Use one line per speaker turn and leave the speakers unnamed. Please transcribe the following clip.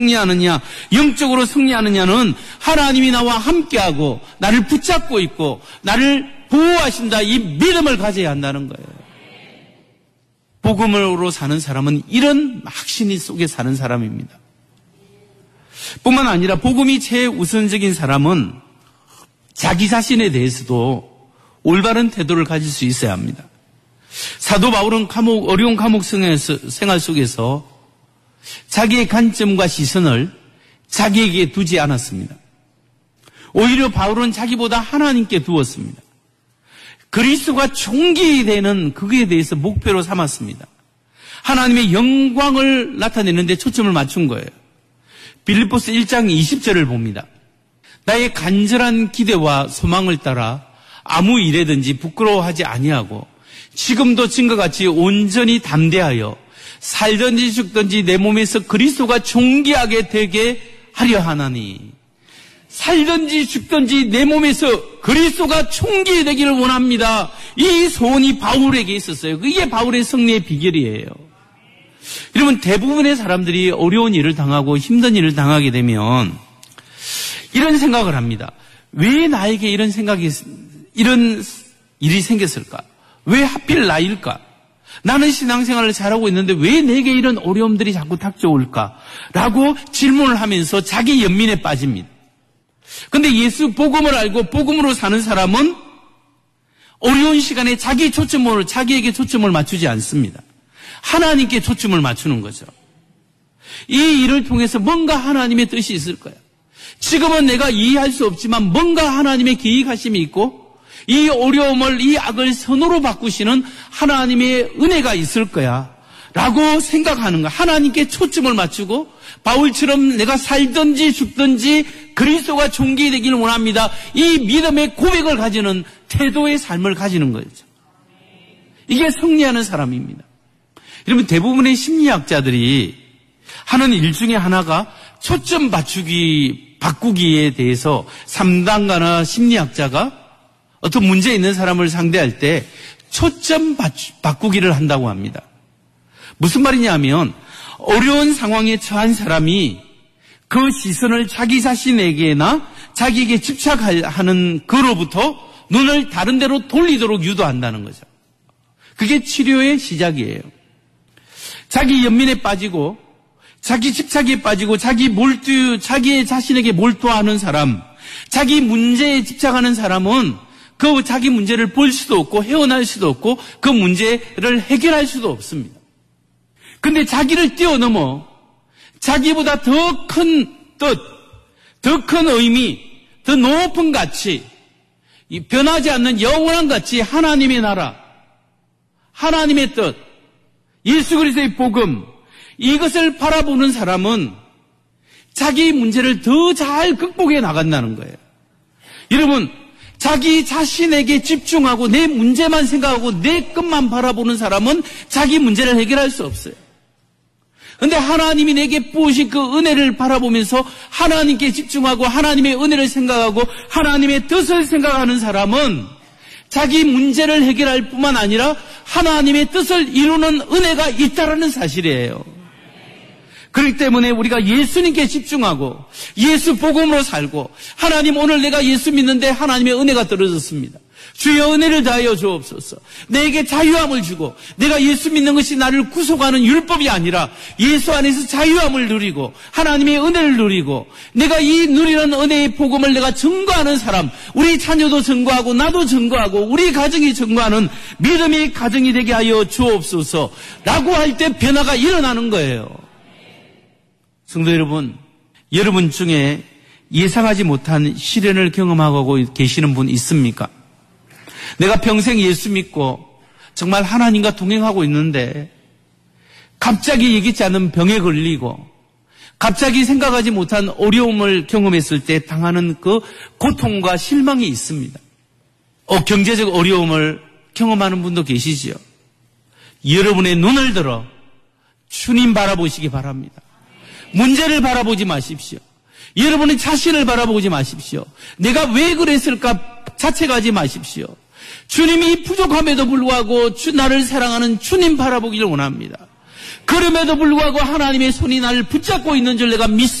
승리하느냐, 영적으로 승리하느냐는 하나님이 나와 함께하고 나를 붙잡고 있고 나를 보호하신다, 이 믿음을 가져야 한다는 거예요. 복음으로 사는 사람은 이런 확신 속에 사는 사람입니다. 뿐만 아니라 복음이 최우선적인 사람은 자기 자신에 대해서도 올바른 태도를 가질 수 있어야 합니다. 사도 바울은 어려운 감옥 생활 속에서 자기의 관점과 시선을 자기에게 두지 않았습니다. 오히려 바울은 자기보다 하나님께 두었습니다. 그리스도가 존귀되는 그에 대해서 목표로 삼았습니다. 하나님의 영광을 나타내는 데 초점을 맞춘 거예요. 빌립보서 1장 20절을 봅니다. 나의 간절한 기대와 소망을 따라 아무 일에든지 부끄러워하지 아니하고 지금도 지금과 같이 온전히 담대하여 살든지 죽든지 내 몸에서 그리스도가 존귀하게 되게 하려 하나니. 살든지 죽든지 내 몸에서 그리스도가 존귀되기를 원합니다. 이 소원이 바울에게 있었어요. 이게 바울의 승리의 비결이에요. 여러분, 대부분의 사람들이 어려운 일을 당하고 힘든 일을 당하게 되면 이런 생각을 합니다. 왜 나에게 이런 일이 생겼을까? 왜 하필 나일까? 나는 신앙생활을 잘하고 있는데 왜 내게 이런 어려움들이 자꾸 닥쳐올까? 라고 질문을 하면서 자기 연민에 빠집니다. 근데 예수 복음을 알고 복음으로 사는 사람은 어려운 시간에 자기에게 초점을 맞추지 않습니다. 하나님께 초점을 맞추는 거죠. 이 일을 통해서 뭔가 하나님의 뜻이 있을 거야. 지금은 내가 이해할 수 없지만 뭔가 하나님의 계획하심이 있고 이 어려움을, 이 악을 선으로 바꾸시는 하나님의 은혜가 있을 거야 라고 생각하는 거야. 하나님께 초점을 맞추고 바울처럼 내가 살든지 죽든지 그리스도가 존귀되기를 원합니다. 이 믿음의 고백을 가지는 태도의 삶을 가지는 거죠. 이게 승리하는 사람입니다. 여러분, 대부분의 심리학자들이 하는 일 중에 하나가 초점 바꾸기에 대해서 상담가나 심리학자가 어떤 문제 있는 사람을 상대할 때 초점 바꾸기를 한다고 합니다. 무슨 말이냐 하면 어려운 상황에 처한 사람이 그 시선을 자기 자신에게나 자기에게 집착하는 그로부터 눈을 다른 데로 돌리도록 유도한다는 거죠. 그게 치료의 시작이에요. 자기 연민에 빠지고 자기 집착에 빠지고 자기 자신에게 몰두하는 사람, 자기 문제에 집착하는 사람은 그 자기 문제를 볼 수도 없고 헤어날 수도 없고 그 문제를 해결할 수도 없습니다. 근데 자기를 뛰어넘어 자기보다 더 큰 뜻, 더 큰 의미, 더 높은 가치, 변하지 않는 영원한 가치, 하나님의 나라, 하나님의 뜻, 예수 그리스도의 복음, 이것을 바라보는 사람은 자기 문제를 더 잘 극복해 나간다는 거예요. 여러분, 자기 자신에게 집중하고 내 문제만 생각하고 내 것만 바라보는 사람은 자기 문제를 해결할 수 없어요. 그런데 하나님이 내게 부으신 그 은혜를 바라보면서 하나님께 집중하고 하나님의 은혜를 생각하고 하나님의 뜻을 생각하는 사람은 자기 문제를 해결할 뿐만 아니라 하나님의 뜻을 이루는 은혜가 있다라는 사실이에요. 그렇기 때문에 우리가 예수님께 집중하고 예수 복음으로 살고, 하나님, 오늘 내가 예수 믿는데 하나님의 은혜가 떨어졌습니다. 주여 은혜를 다하여 주옵소서. 내게 자유함을 주고, 내가 예수 믿는 것이 나를 구속하는 율법이 아니라 예수 안에서 자유함을 누리고 하나님의 은혜를 누리고, 내가 이 누리는 은혜의 복음을 내가 증거하는 사람, 우리 자녀도 증거하고 나도 증거하고 우리 가정이 증거하는 믿음의 가정이 되게 하여 주옵소서 라고 할 때 변화가 일어나는 거예요. 성도 여러분, 여러분 중에 예상하지 못한 시련을 경험하고 계시는 분 있습니까? 내가 평생 예수 믿고 정말 하나님과 동행하고 있는데 갑자기 예기치 않은 병에 걸리고 갑자기 생각하지 못한 어려움을 경험했을 때 당하는 그 고통과 실망이 있습니다. 경제적 어려움을 경험하는 분도 계시지요. 여러분의 눈을 들어 주님 바라보시기 바랍니다. 문제를 바라보지 마십시오. 여러분의 자신을 바라보지 마십시오. 내가 왜 그랬을까 자책하지 마십시오. 주님이 부족함에도 불구하고 나를 사랑하는 주님 바라보기를 원합니다. 그럼에도 불구하고 하나님의 손이 나를 붙잡고 있는 줄 내가 믿습니다.